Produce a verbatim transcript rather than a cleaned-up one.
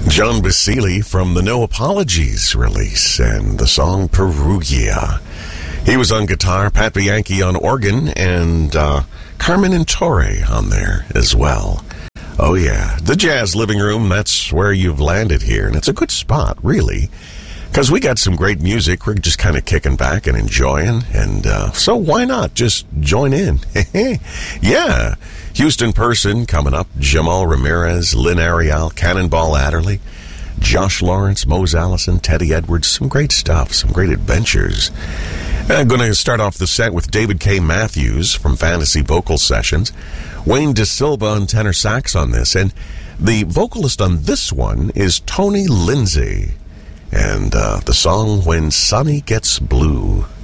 John Basile from the No Apologies release and the song Perugia. He was on guitar, Pat Bianchi on organ, and uh, Carmen and Torre on there as well. Oh yeah, the Jazz Living Room, that's where you've landed here, and it's a good spot, really, because we got some great music. We're just kind of kicking back and enjoying, and uh, so why not just join in? Yeah, Houston Person coming up, Jamal Ramirez, Lynn Ariel, Cannonball Adderley, Josh Lawrence, Mose Allison, Teddy Edwards, some great stuff, some great adventures. I'm going to start off the set with David K. Matthews from Fantasy Vocal Sessions, Wayne DeSilva on tenor sax on this, and the vocalist on this one is Tony Lindsay, and uh, the song When Sonny Gets Blue.